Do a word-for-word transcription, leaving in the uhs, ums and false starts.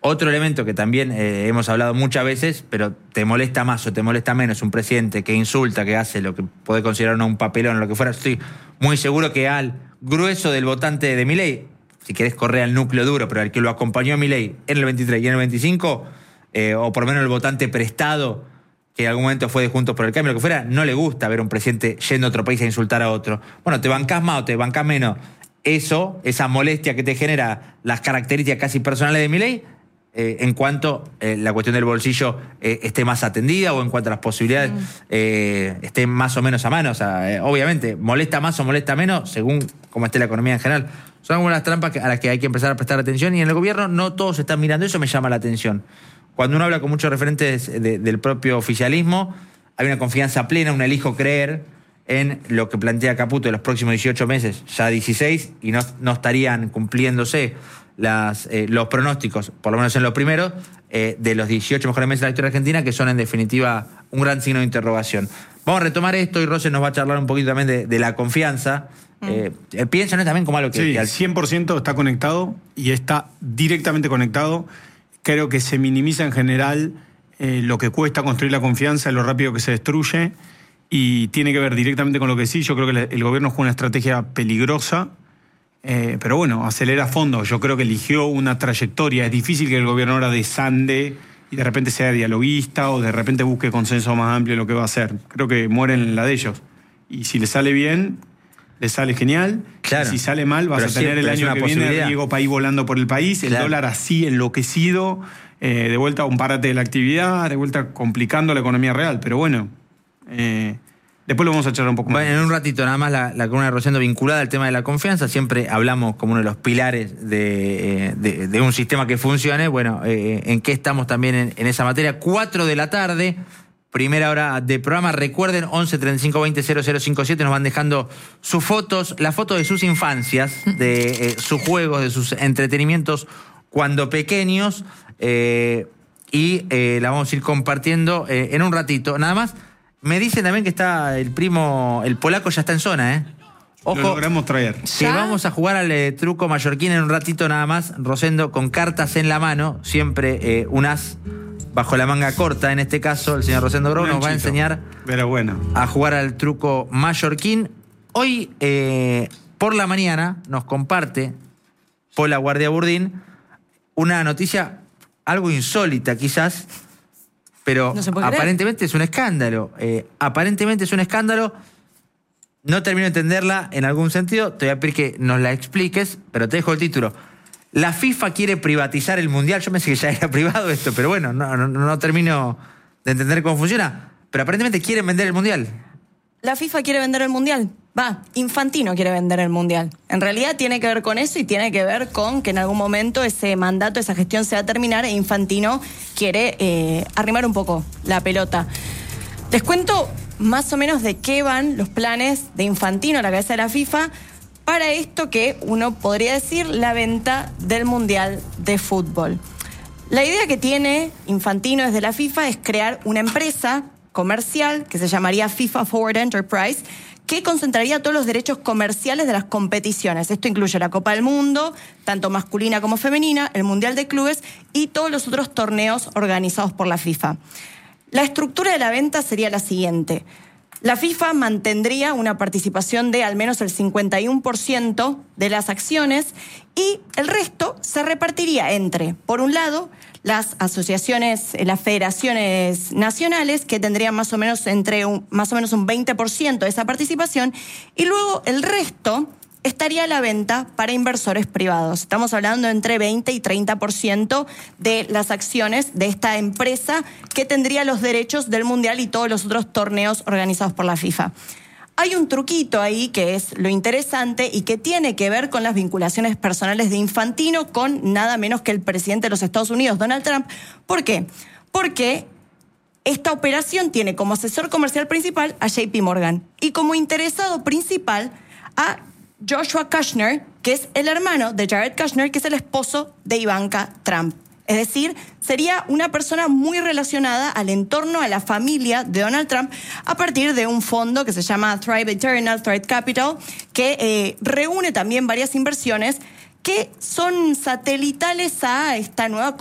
Otro elemento que también eh, hemos hablado muchas veces, pero te molesta más o te molesta menos un presidente que insulta, que hace lo que puede considerar un papelón o lo que fuera. Estoy muy seguro que al grueso del votante de Milei, si querés correr al núcleo duro, pero al que lo acompañó a Milei en el veintitrés y en el veinticinco, eh, o por lo menos el votante prestado, que en algún momento fue de Juntos por el Cambio, lo que fuera, no le gusta ver a un presidente yendo a otro país a insultar a otro. Bueno, te bancás más o te bancás menos. Eso, esa molestia que te genera las características casi personales de Milei, Eh, en cuanto eh, la cuestión del bolsillo eh, esté más atendida o en cuanto a las posibilidades mm. eh, estén más o menos a mano. O sea, eh, obviamente, molesta más o molesta menos según cómo esté la economía en general. Son algunas trampas que, a las que hay que empezar a prestar atención, y en el gobierno no todos están mirando eso. Me llama la atención. Cuando uno habla con muchos referentes de, del propio oficialismo, hay una confianza plena, un elijo creer en lo que plantea Caputo de los próximos dieciocho meses, ya dieciséis, y no, no estarían cumpliéndose Las, eh, los pronósticos, por lo menos en los primeros, eh, de los dieciocho mejores meses de la historia argentina, que son en definitiva un gran signo de interrogación. Vamos a retomar esto y Rose nos va a charlar un poquito también de, de la confianza. Mm. Eh, piensan también como algo que... Sí, que al... cien por ciento está conectado y está directamente conectado. Creo que se minimiza en general eh, lo que cuesta construir la confianza, lo rápido que se destruye, y tiene que ver directamente con lo que sí. Yo creo que el gobierno juega una estrategia peligrosa. Eh, pero bueno, acelera a fondo. Yo creo que eligió una trayectoria. Es difícil que el gobierno ahora desande y de repente sea dialoguista o de repente busque consenso más amplio en lo que va a hacer. Creo que mueren en la de ellos. Y si le sale bien, le sale genial. Claro. Y si sale mal, vas pero a tener el año que viene a Diego País volando por el país, claro. El dólar así enloquecido, eh, de vuelta a un parate de la actividad, de vuelta complicando la economía real. Pero bueno... Eh, Después lo vamos a charlar un poco más. Bueno, en un ratito nada más la, la columna de Rosendo vinculada al tema de la confianza. Siempre hablamos como uno de los pilares de, de, de un sistema que funcione. Bueno, eh, ¿en qué estamos también en, en esa materia? Cuatro de la tarde, primera hora de programa. Recuerden, once treinta y cinco veinte cero cero cincuenta y siete, nos van dejando sus fotos, las fotos de sus infancias, de eh, sus juegos, de sus entretenimientos cuando pequeños. Eh, y eh, la vamos a ir compartiendo eh, en un ratito. Nada más. Me dicen también que está el primo, el polaco ya está en zona, ¿eh? Ojo, lo logramos traer. Que vamos a jugar al eh, truco mallorquín en un ratito nada más. Rosendo con cartas en la mano, siempre eh, un as bajo la manga corta. En este caso, el señor Rosendo Grau nos va a enseñar pero bueno. a jugar al truco mallorquín. Hoy, eh, por la mañana, nos comparte Pola Guardia Burdín una noticia algo insólita quizás, pero no aparentemente creer. es un escándalo. Eh, aparentemente es un escándalo. No termino de entenderla en algún sentido. Te voy a pedir que nos la expliques, pero te dejo el título. La FIFA quiere privatizar el Mundial. Yo pensé que ya era privado esto, pero bueno, no, no, no termino de entender cómo funciona. Pero aparentemente quieren vender el Mundial. La FIFA quiere vender el Mundial. Va, Infantino quiere vender el Mundial. En realidad tiene que ver con eso y tiene que ver con que en algún momento ese mandato, esa gestión se va a terminar e Infantino quiere eh, arrimar un poco la pelota. Les cuento más o menos de qué van los planes de Infantino a la cabeza de la FIFA para esto que uno podría decir la venta del Mundial de Fútbol. La idea que tiene Infantino desde la FIFA es crear una empresa comercial que se llamaría FIFA Forward Enterprise, que concentraría todos los derechos comerciales de las competiciones. Esto incluye la Copa del Mundo, tanto masculina como femenina, el Mundial de Clubes y todos los otros torneos organizados por la FIFA. La estructura de la venta sería la siguiente. La FIFA mantendría una participación de al menos el cincuenta y uno por ciento de las acciones y el resto se repartiría entre, por un lado, las asociaciones, las federaciones nacionales, que tendrían más o menos entre un, más o menos un veinte por ciento de esa participación, y luego el resto estaría a la venta para inversores privados. Estamos hablando entre veinte y treinta por ciento de las acciones de esta empresa que tendría los derechos del Mundial y todos los otros torneos organizados por la FIFA. Hay un truquito ahí que es lo interesante y que tiene que ver con las vinculaciones personales de Infantino con nada menos que el presidente de los Estados Unidos, Donald Trump. ¿Por qué? Porque esta operación tiene como asesor comercial principal a J P Morgan y como interesado principal a Joshua Kushner, que es el hermano de Jared Kushner, que es el esposo de Ivanka Trump. Es decir, sería una persona muy relacionada al entorno, a la familia de Donald Trump, a partir de un fondo que se llama Thrive Eternal, Thrive Capital, que eh, reúne también varias inversiones que son satelitales a esta nueva